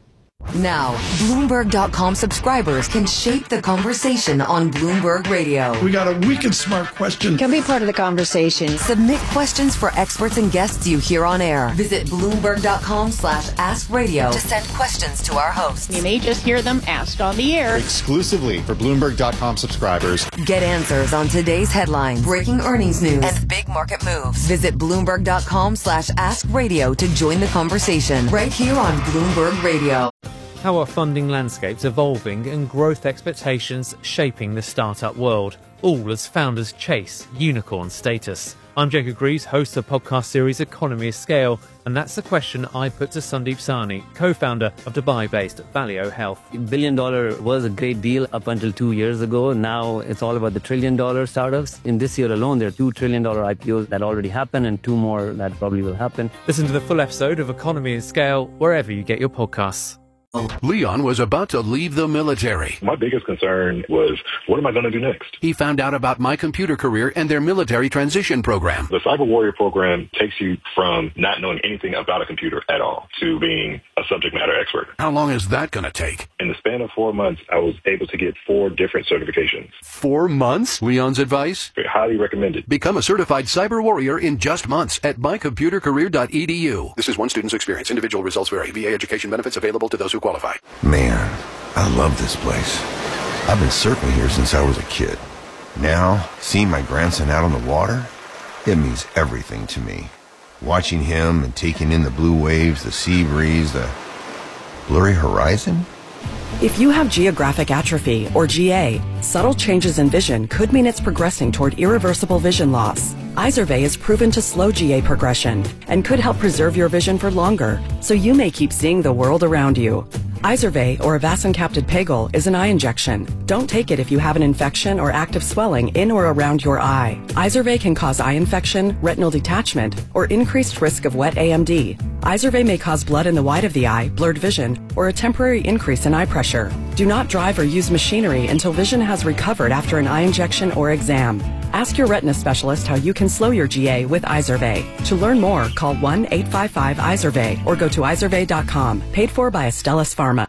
Now, Bloomberg dot com subscribers can shape the conversation on Bloomberg Radio. We got a wicked smart question. Can be part of the conversation. Submit questions for experts and guests you hear on air. Visit Bloomberg dot com slash ask radio to send questions to our hosts. You may just hear them asked on the air. Exclusively for Bloomberg dot com subscribers. Get answers on today's headlines, breaking earnings news, and big market moves. Visit Bloomberg dot com slash ask radio to join the conversation right here on Bloomberg Radio. How are funding landscapes evolving and growth expectations shaping the startup world, all as founders chase unicorn status? I'm Jacob Greaves, host of the podcast series Economy of Scale, and that's the question I put to Sandeep Sahni, co-founder of Dubai-based Valeo Health. Billion dollar was a great deal up until two years ago. Now it's all about the trillion dollar startups. In this year alone, there are two trillion dollar I P Os that already happened and two more that probably will happen. Listen to the full episode of Economy of Scale wherever you get your podcasts. Leon was about to leave the military. My biggest concern was, what am I going to do next? He found out about My Computer Career and their military transition program. The Cyber Warrior program takes you from not knowing anything about a computer at all to being a subject matter expert. How long is that going to take? In the span of four months, I was able to get four different certifications. Four months? Leon's advice? Highly recommended. Become a certified cyber warrior in just months at my computer career dot e d u. This is one student's experience. Individual results vary. V A education benefits available to those who qualify. Man, I love this place. I've been surfing here since I was a kid. Now, seeing my grandson out on the water, it means everything to me. Watching him and taking in the blue waves, the sea breeze, the blurry horizon. If you have geographic atrophy, or G A, subtle changes in vision could mean it's progressing toward irreversible vision loss. Izervay is proven to slow G A progression and could help preserve your vision for longer, so you may keep seeing the world around you. Izervay, or avacincaptad pegol, is an eye injection. Don't take it if you have an infection or active swelling in or around your eye. Izervay can cause eye infection, retinal detachment, or increased risk of wet A M D. Izervay may cause blood in the white of the eye, blurred vision, or a temporary increase in eye pressure. Do not drive or use machinery until vision has recovered after an eye injection or exam. Ask your retina specialist how you can slow your G A with Izervay. To learn more, call one eight five five Izervay or go to izervay dot com. Paid for by Astellas Pharma.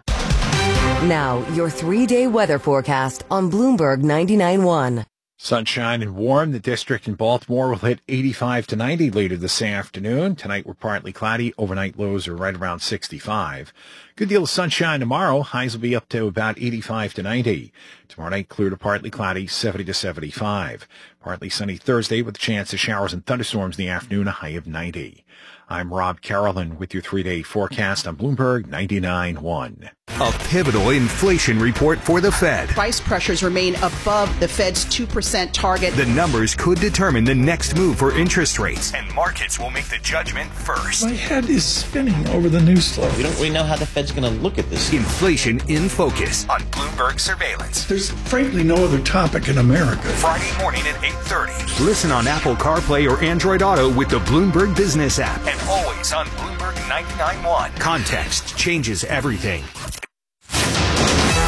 Now, your three-day weather forecast on Bloomberg ninety-nine point one. Sunshine and warm. The district in Baltimore will hit eighty-five to ninety later this afternoon. Tonight we're partly cloudy. Overnight lows are right around sixty-five. Good deal of sunshine tomorrow. Highs will be up to about eighty-five to ninety. Tomorrow night clear to partly cloudy, seventy to seventy-five. Partly sunny Thursday with a chance of showers and thunderstorms in the afternoon, a high of ninety. I'm Rob Carolyn with your three-day forecast on Bloomberg ninety-nine point one. A pivotal inflation report for the Fed. Price pressures remain above the Fed's two percent target. The numbers could determine the next move for interest rates, and markets will make the judgment first. My head is spinning over the news flow. We don't really know how the Fed's going to look at this. Inflation in focus on Bloomberg Surveillance. There's frankly no other topic in America. Friday morning at eight thirty. Listen on Apple CarPlay or Android Auto with the Bloomberg Business app. And always on Bloomberg ninety-nine point one. Context changes everything.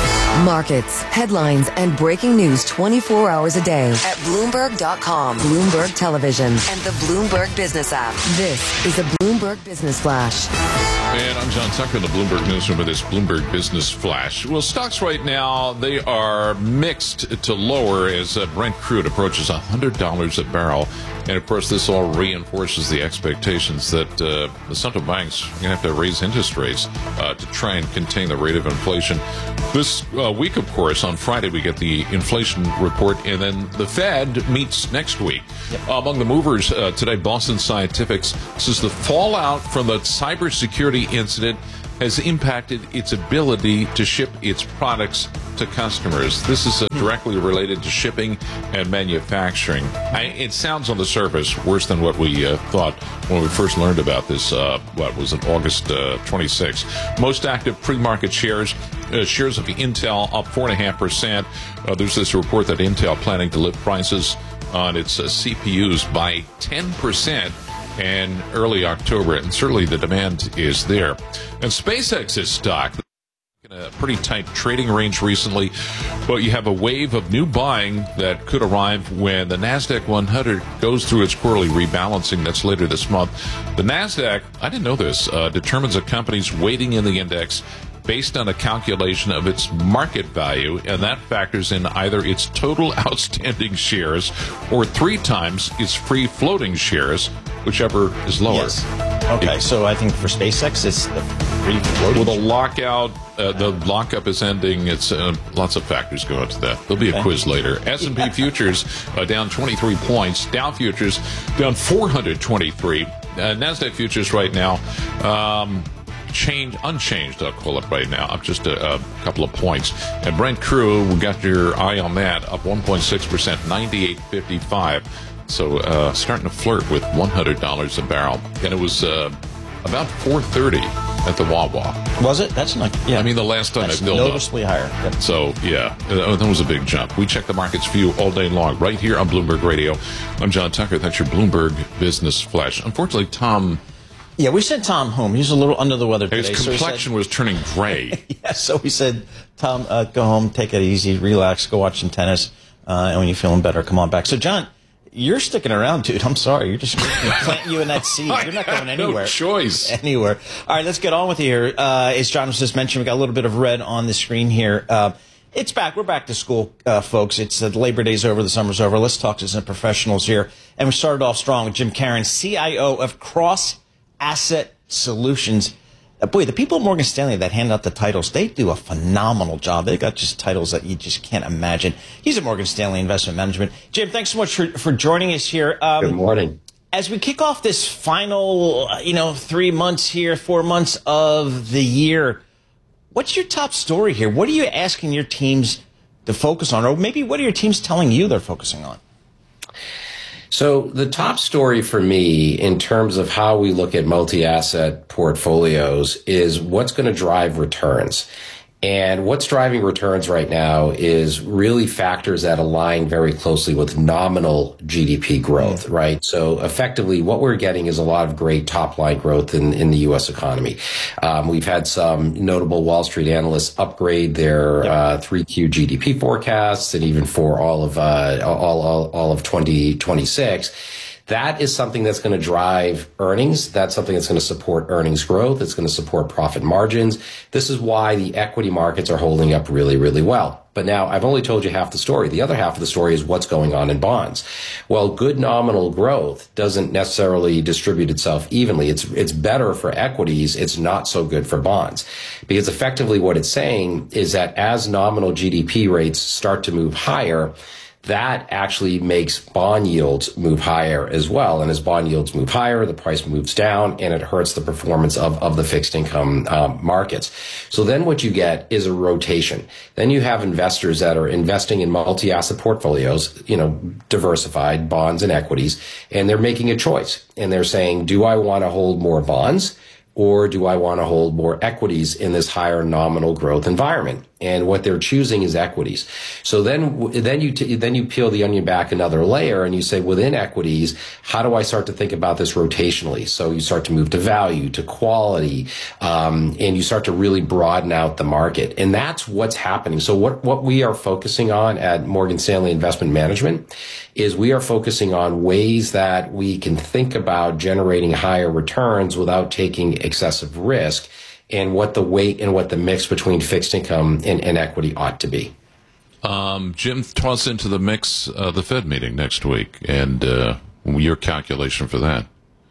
Markets, headlines, and breaking news twenty-four hours a day at Bloomberg dot com, Bloomberg Television, and the Bloomberg Business app. This is a Bloomberg Business Flash. And I'm John Tucker in the Bloomberg Newsroom with this Bloomberg Business Flash. Well, stocks right now, they are mixed to lower as uh, Brent crude approaches one hundred dollars a barrel. And, of course, this all reinforces the expectations that uh, the central banks are going to have to raise interest rates uh, to try and contain the rate of inflation. This uh, week, of course, on Friday, we get the inflation report, and then the Fed meets next week. Yep. Uh, among the movers uh, today, Boston Scientific says the fallout from the cybersecurity incident has impacted its ability to ship its products to customers. This is uh, directly related to shipping and manufacturing. I, it sounds on the surface worse than what we uh, thought when we first learned about this, uh, what was it, August uh, twenty-sixth. Most active pre-market shares, uh, shares of Intel up four point five percent. Uh, there's this report that Intel planning to lift prices on its uh, C P Us by ten percent in early October, and certainly the demand is there. And SpaceX's stock in a pretty tight trading range recently, but you have a wave of new buying that could arrive when the NASDAQ one hundred goes through its quarterly rebalancing. That's later this month. The NASDAQ, I didn't know this, uh, determines a company's weighting in the index based on a calculation of its market value, and that factors in either its total outstanding shares or three times its free floating shares, whichever is lower. Yes. Okay, so I think for SpaceX, it's the free floating. Well, the lockout, uh, the lockup is ending. It's uh, lots of factors go into that. There'll be a okay. quiz later. S and P yeah. futures uh, down twenty-three points. Dow futures down four hundred twenty-three. Uh, NASDAQ futures right now, um, change unchanged, I'll call it right now, up just a, a couple of points. And Brent crude, we got your eye on that, up one point six percent, ninety-eight fifty-five. So uh, starting to flirt with one hundred dollars a barrel. And it was uh, about four thirty at the Wawa. Was it? That's not, yeah. I mean, the last time That's I filled noticeably up. higher. Yep. So, yeah, that was a big jump. We check the markets for you all day long, right here on Bloomberg Radio. I'm John Tucker. That's your Bloomberg Business Flash. Unfortunately, Tom... Yeah, we sent Tom home. He was a little under the weather today. His complexion so said, was turning gray. Yeah, so we said, Tom, uh, go home, take it easy, relax, go watch some tennis, uh, and when you're feeling better, come on back. So, John, you're sticking around, dude. I'm sorry. You're just planting you in that seat. You're not going anywhere. No choice. Anywhere. All right, let's get on with it here. Uh, as John was just mentioned, we got a little bit of red on the screen here. Uh, it's back. We're back to school, uh, folks. It's uh, Labor Day's over. The summer's over. Let's talk to some professionals here. And we started off strong with Jim Caron, C I O of Cross Asset Solutions. Uh, boy, the people at Morgan Stanley that hand out the titles, they do a phenomenal job. They got just titles that you just can't imagine. He's at Morgan Stanley Investment Management. Jim, thanks so much for, for joining us here. Um, Good morning. As we kick off this final, uh, you know, three months here, four months of the year, what's your top story here? What are you asking your teams to focus on? Or maybe what are your teams telling you they're focusing on? So the top story for me in terms of how we look at multi-asset portfolios is what's going to drive returns. And what's driving returns right now is really factors that align very closely with nominal G D P growth, right? So effectively, what we're getting is a lot of great top-line growth in, in the U S economy. Um, we've had some notable Wall Street analysts upgrade their uh, three Q G D P forecasts, and even for all of uh, all, all all of twenty twenty-six. That is something that's going to drive earnings. That's something that's going to support earnings growth. It's going to support profit margins. This is why the equity markets are holding up really, really well. But now I've only told you half the story. The other half of the story is what's going on in bonds. Well, good nominal growth doesn't necessarily distribute itself evenly. It's, it's better for equities. It's not so good for bonds, because effectively what it's saying is that as nominal G D P rates start to move higher, that actually makes bond yields move higher as well. And as bond yields move higher, the price moves down, and it hurts the performance of, of the fixed income um, markets. So then what you get is a rotation. Then you have investors that are investing in multi-asset portfolios, you know, diversified bonds and equities, and they're making a choice. And they're saying, do I want to hold more bonds, or do I want to hold more equities in this higher nominal growth environment? And what they're choosing is equities. So then, then you, t- then you peel the onion back another layer and you say, within equities, how do I start to think about this rotationally? So you start to move to value, to quality, um, and you start to really broaden out the market. And that's what's happening. So what, what we are focusing on at Morgan Stanley Investment Management is we are focusing on ways that we can think about generating higher returns without taking excessive risk, and what the weight and what the mix between fixed income and, and equity ought to be. Um, Jim, toss into the mix uh, the Fed meeting next week and uh, your calculation for that.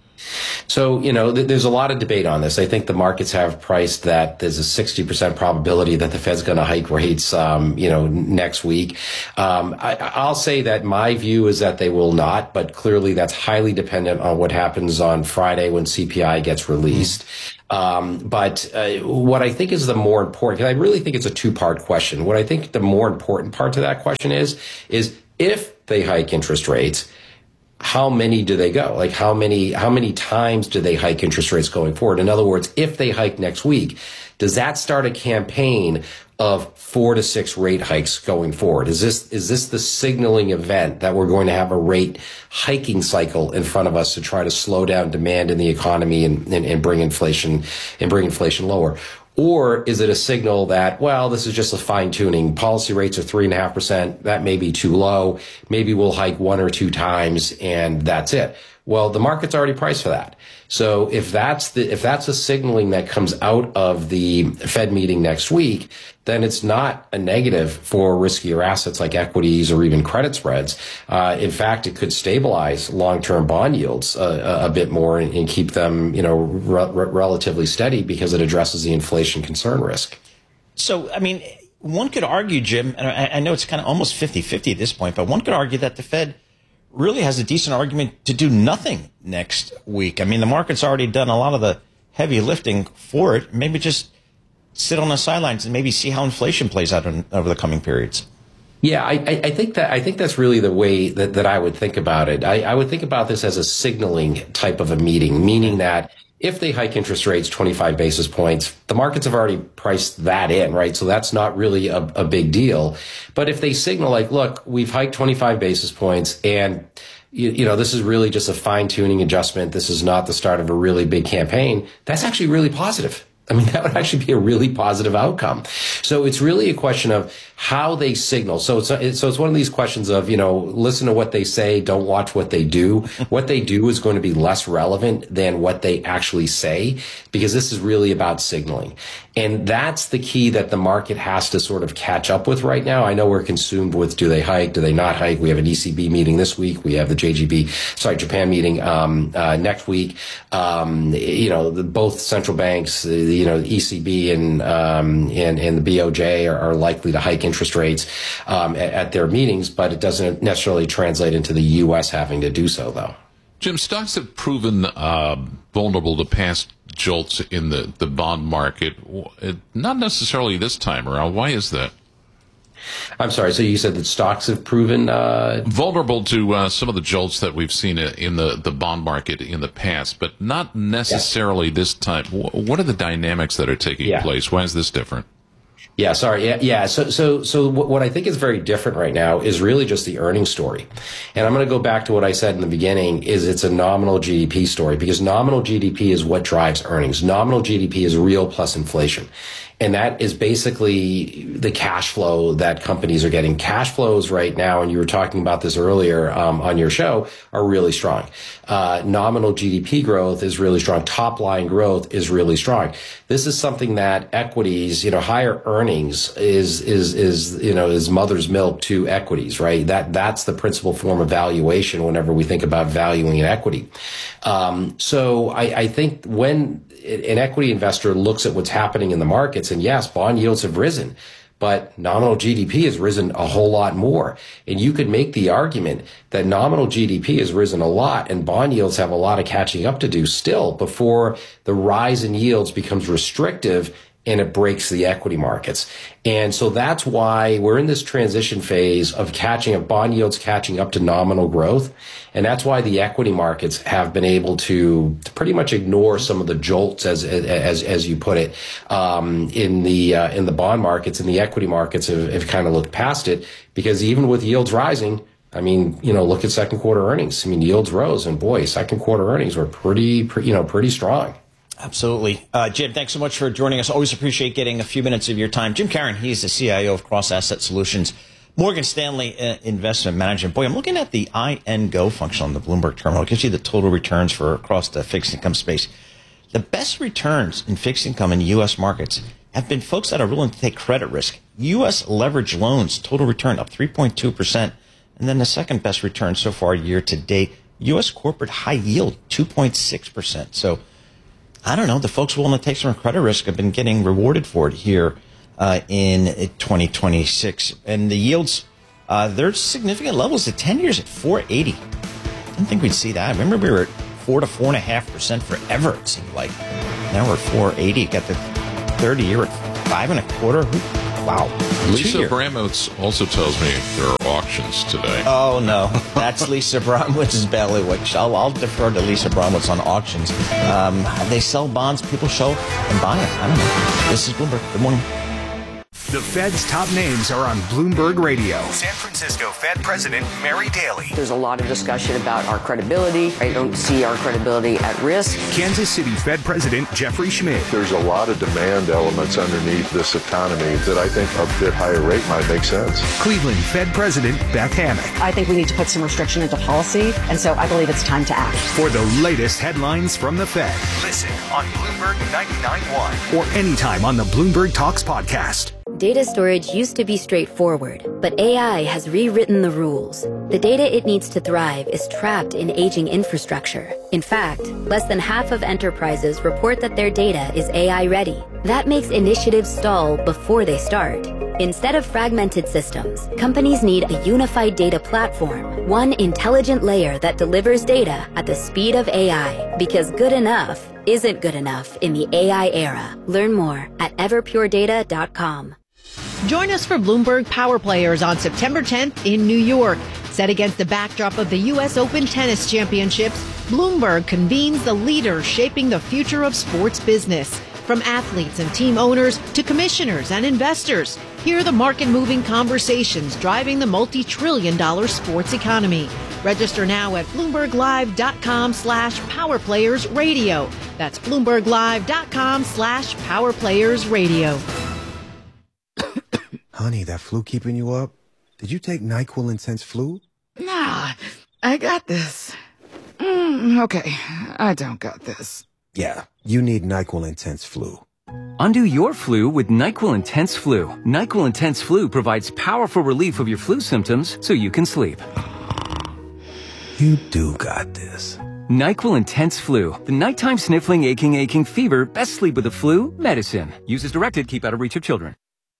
So, you know, th- there's a lot of debate on this. I think the markets have priced that there's a sixty percent probability that the Fed's going to hike rates, um, you know, next week. Um, I, I'll say that my view is that they will not, but clearly that's highly dependent on what happens on Friday when C P I gets released. Mm-hmm. Um, but uh, what I think is the more important, because I really think it's a two-part question. What I think the more important part to that question is, is if they hike interest rates, how many do they go? Like how many, how many times do they hike interest rates going forward? In other words, if they hike next week, does that start a campaign of four to six rate hikes going forward? Is this, is this the signaling event that we're going to have a rate hiking cycle in front of us to try to slow down demand in the economy and, and, and bring inflation and bring inflation lower? Or is it a signal that, well, this is just a fine tuning? Policy rates are three and a half percent. That may be too low. Maybe we'll hike one or two times and that's it. Well, the market's already priced for that. So if that's the, if that's a signaling that comes out of the Fed meeting next week, then it's not a negative for riskier assets like equities or even credit spreads. Uh, in fact, it could stabilize long-term bond yields uh, a, a bit more and, and keep them, you know, re- re- relatively steady because it addresses the inflation concern risk. So, I mean, one could argue, Jim, and I, I know it's kind of almost fifty-fifty at this point, but one could argue that the Fed really has a decent argument to do nothing next week. I mean, the market's already done a lot of the heavy lifting for it. Maybe just sit on the sidelines and maybe see how inflation plays out in, over the coming periods. Yeah, I, I think that I think that's really the way that, that I would think about it. I, I would think about this as a signaling type of a meeting, meaning that if they hike interest rates twenty-five basis points, the markets have already priced that in, right? So that's not really a, a big deal. But if they signal like, look, we've hiked twenty-five basis points and, you, you know, this is really just a fine tuning adjustment. This is not the start of a really big campaign. That's actually really positive. I mean, that would actually be a really positive outcome. So it's really a question of how they signal. So it's, so it's one of these questions of, you know, listen to what they say, don't watch what they do. What they do is going to be less relevant than what they actually say, because this is really about signaling. And that's the key that the market has to sort of catch up with right now. I know we're consumed with, do they hike? Do they not hike? We have an E C B meeting this week. We have the J G B, sorry, Japan meeting, um, uh, next week. Um, you know, the, both central banks, the, you know, the E C B and, um, and, and the B O J are, are likely to hike interest rates, um, at, at their meetings, but it doesn't necessarily translate into the U S having to do so, though. Jim, stocks have proven uh, vulnerable to past jolts in the, the bond market. Not necessarily this time around. Why is that? I'm sorry. So you said that stocks have proven uh... vulnerable to uh, some of the jolts that we've seen in the, the bond market in the past, but not necessarily yeah. this time. What are the dynamics that are taking yeah. place? Why is this different? Yeah, sorry. Yeah, yeah. So, so, so what I think is very different right now is really just the earnings story. And I'm going to go back to what I said in the beginning is it's a nominal G D P story, because nominal G D P is what drives earnings. Nominal G D P is real plus inflation. And that is basically the cash flow that companies are getting. Cash flows right now, and you were talking about this earlier um, on your show, are really strong. Uh, nominal G D P growth is really strong. Top line growth is really strong. This is something that equities, you know, higher earnings is is is you know is mother's milk to equities, right? That that's the principal form of valuation whenever we think about valuing an equity. Um, so I, I think when an equity investor looks at what's happening in the markets, and yes, bond yields have risen, but nominal G D P has risen a whole lot more. And you could make the argument that nominal G D P has risen a lot and bond yields have a lot of catching up to do still before the rise in yields becomes restrictive and it breaks the equity markets. And so that's why we're in this transition phase of catching up, bond yields catching up to nominal growth. And that's why the equity markets have been able to, to pretty much ignore some of the jolts, as as as you put it, um, in the uh, in the bond markets, and the equity markets have, have kind of looked past it, because even with yields rising, I mean, you know, look at second quarter earnings. I mean, yields rose, and boy, second quarter earnings were pretty, pretty you know, pretty strong. Absolutely. Uh, Jim, thanks so much for joining us. Always appreciate getting a few minutes of your time. Jim Caron, he's the C I O of Cross Asset Solutions, Morgan Stanley uh, Investment Management. Boy, I'm looking at the I N Go function on the Bloomberg terminal. It gives you the total returns for across the fixed income space. The best returns in fixed income in U S markets have been folks that are willing to take credit risk. U S leverage loans, total return up three point two percent. And then the second best return so far year to date, U S corporate high yield, two point six percent. So I don't know, the folks willing to take some credit risk have been getting rewarded for it here uh, in twenty twenty-six. And the yields, uh, they're significant levels. The ten years at four eighty. I didn't think we'd see that. I remember we were at four to four and a half percent forever, it seemed like. Now we're at four eighty. Got the thirty year at five and a quarter. Wow. Lisa Abramowitz also tells me there are auctions today. Oh, no. That's Lisa Abramowitz's bailiwick. I'll, I'll defer to Lisa Abramowitz on auctions. Um, they sell bonds, people show and buy them. I don't know. This is Bloomberg. Good morning. The Fed's top names are on Bloomberg Radio. San Francisco Fed President Mary Daly. There's a lot of discussion about our credibility. I don't see our credibility at risk. Kansas City Fed President Jeffrey Schmidt. There's a lot of demand elements underneath this economy that I think a bit higher rate might make sense. Cleveland Fed President Beth Hammack. I think we need to put some restriction into policy, and so I believe it's time to act. For the latest headlines from the Fed, listen on Bloomberg ninety-nine point one or anytime on the Bloomberg Talks podcast. Data storage used to be straightforward, but A I has rewritten the rules. The data it needs to thrive is trapped in aging infrastructure. In fact, less than half of enterprises report that their data is A I ready. That makes initiatives stall before they start. Instead of fragmented systems, companies need a unified data platform, one intelligent layer that delivers data at the speed of A I, because good enough isn't good enough in the A I era. Learn more at everpure data dot com. Join us for Bloomberg Power Players on September tenth in New York. Set against the backdrop of the U S Open Tennis Championships, Bloomberg convenes the leaders shaping the future of sports business. From athletes and team owners to commissioners and investors, hear the market-moving conversations driving the multi-trillion dollar sports economy. Register now at bloomberglive.com slash powerplayersradio. That's bloomberglive.com slash powerplayersradio. Honey, that flu keeping you up? Did you take NyQuil Intense Flu? Nah, I got this. Mm, okay, I don't got this. Yeah, you need NyQuil Intense Flu. Undo your flu with NyQuil Intense Flu. NyQuil Intense Flu provides powerful relief of your flu symptoms so you can sleep. You do got this. NyQuil Intense Flu. The nighttime sniffling, aching, aching fever. Best sleep with the flu. Medicine. Use as directed. Keep out of reach of children.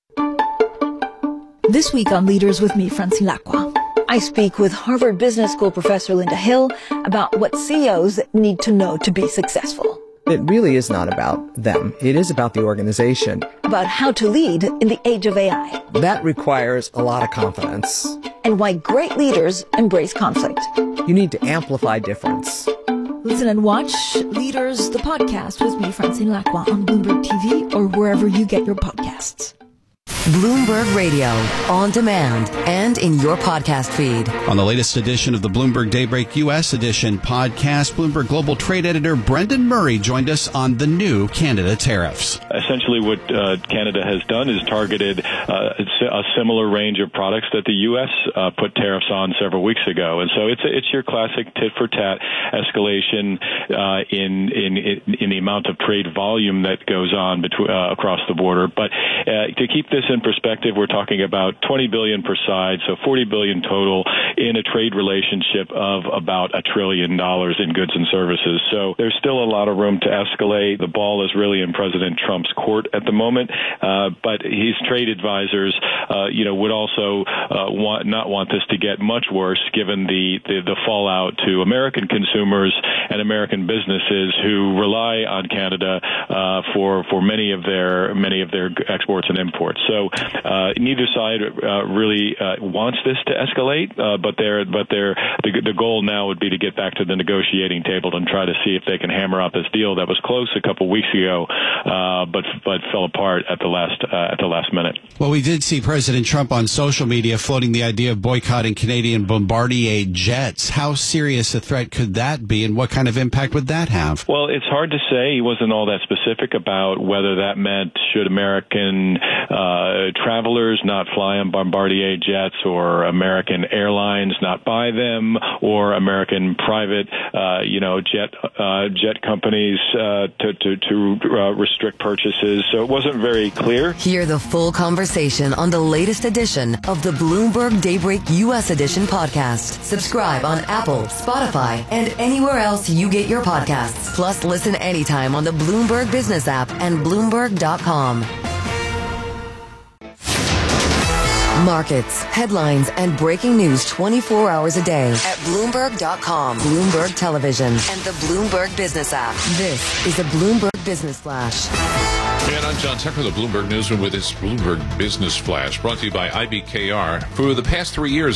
This week on Leaders with me, Francine Lacqua, I speak with Harvard Business School professor Linda Hill about what C E Os need to know to be successful. It really is not about them. It is about the organization. About how to lead in the age of A I. That requires a lot of confidence. And why great leaders embrace conflict. You need to amplify difference. Listen and watch Leaders, the podcast with me, Francine Lacqua, on Bloomberg T V or wherever you get your podcasts. Bloomberg Radio, on demand and in your podcast feed. On the latest edition of the Bloomberg Daybreak U S Edition podcast, Bloomberg Global Trade Editor Brendan Murray joined us on the new Canada tariffs. Essentially what uh, Canada has done is targeted uh, a similar range of products that the U S uh, put tariffs on several weeks ago. And so it's a, it's your classic tit-for-tat escalation uh, in, in in the amount of trade volume that goes on between, uh, across the border. But uh, to keep this in in perspective, we're talking about twenty billion dollars per side, so forty billion dollars total in a trade relationship of about a trillion dollars in goods and services. So there's still a lot of room to escalate. The ball is really in President Trump's court at the moment, uh, but his trade advisors, uh, you know, would also uh, want not want this to get much worse, given the, the the fallout to American consumers and American businesses who rely on Canada uh, for for many of their many of their exports and imports. So uh, neither side uh, really uh, wants this to escalate, uh, but they're but they're the, the goal now would be to get back to the negotiating table and try to see if they can hammer out this deal that was close a couple weeks ago, uh, but but fell apart at the last uh, at the last minute. Well, we did see President Trump on social media floating the idea of boycotting Canadian Bombardier jets. How serious a threat could that be, and what kind of impact would that have? Well, it's hard to say. He wasn't all that specific about whether that meant should American uh, travelers not fly on Bombardier jets, or American airlines not buy them, or American private, uh, you know, jet uh, jet companies uh, to to, to uh, restrict purchases. So it wasn't very clear. Hear the full conversation on the latest edition of the Bloomberg Daybreak U S Edition podcast. Subscribe on Apple, Spotify, and anywhere else you get your podcasts. Plus, listen anytime on the Bloomberg Business app and Bloomberg dot com. Markets, headlines, and breaking news twenty-four hours a day at Bloomberg dot com, Bloomberg Television, and the Bloomberg Business app. This is a Bloomberg Business Flash. And I'm John Tucker, the Bloomberg Newsroom, with this Bloomberg Business Flash, brought to you by I B K R. For the past three years,